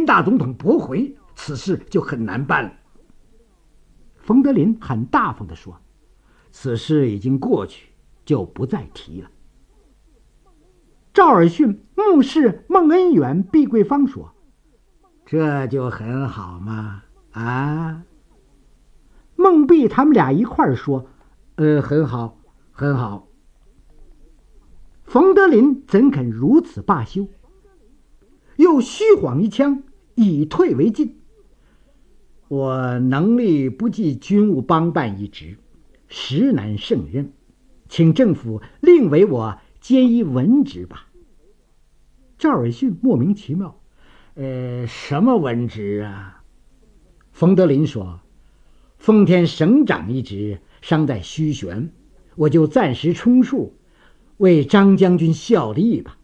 大总统驳回，此事就很难办了。冯德林很大方地说：“此事已经过去，就不再提了。”赵尔巽目视孟恩远、毕桂芳说：“这就很好嘛，啊？”孟毕他们俩一块儿说：“很好，很好。”冯德林怎肯如此罢休？又虚晃一枪，以退为进。我能力不及军务帮办一职，实难胜任，请政府另为我兼一文职吧。赵尔巽莫名其妙，什么文职啊？冯德林说：“奉天省长一职尚在虚悬，我就暂时充数，为张将军效力吧。”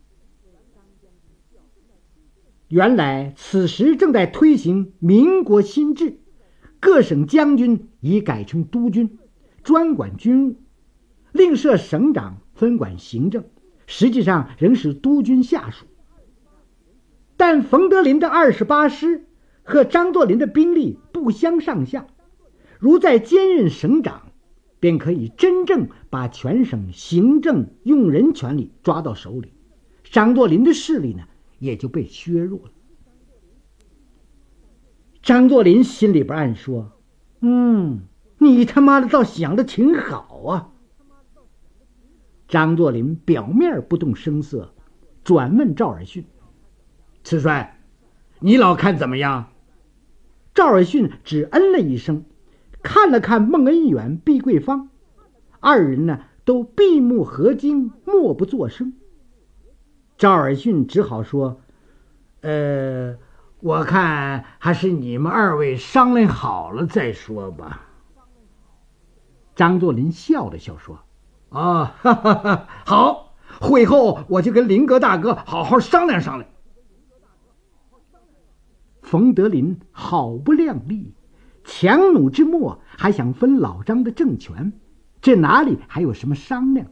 原来此时正在推行民国新制，各省将军已改成督军，专管军务，另设省长分管行政，实际上仍是督军下属。但冯德林的28师和张作霖的兵力不相上下，如再兼任省长，便可以真正把全省行政用人权力抓到手里，张作霖的势力呢也就被削弱了。张作霖心里边暗说：“你他妈的倒想得挺好啊。”张作霖表面不动声色，转问赵尔巽：“此帅，你老看怎么样？”赵尔巽只嗯了一声，看了看孟恩远、毕桂芳，二人呢都闭目合睛，默不作声。赵尔巽只好说：“我看还是你们二位商量好了再说吧。”张作霖笑了笑说：“哈哈哈，好，会后我就跟林阁大哥好好商量商量。”冯德林好不量力，强弩之末还想分老张的政权，这哪里还有什么商量？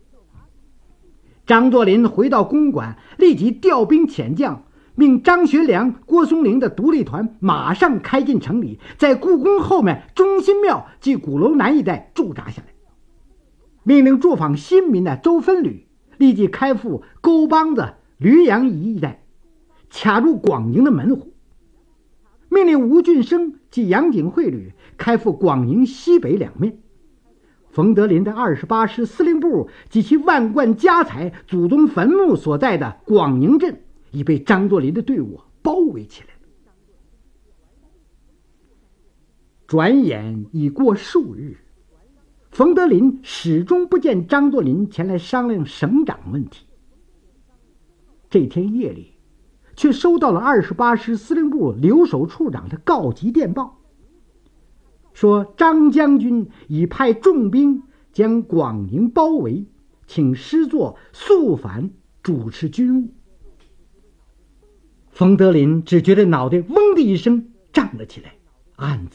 张作霖回到公馆，立即调兵遣将，命张学良、郭松龄的独立团马上开进城里，在故宫后面中心庙及鼓楼南一带驻扎下来。命令驻防新民的周分旅立即开赴沟帮子、驴杨仪一带，卡住广宁的门户。命令吴俊升及杨景惠旅开赴广宁西北两面。冯德林的28师司令部及其万贯家财、祖宗坟墓所在的广宁镇已被张作霖的队伍包围起来了。转眼已过数日，冯德林始终不见张作霖前来商量省长问题。这天夜里，却收到了28师司令部留守处长的告急电报，说张将军已派重兵将广宁包围，请师座速返主持军务。冯德林只觉得脑袋嗡的一声胀了起来，暗自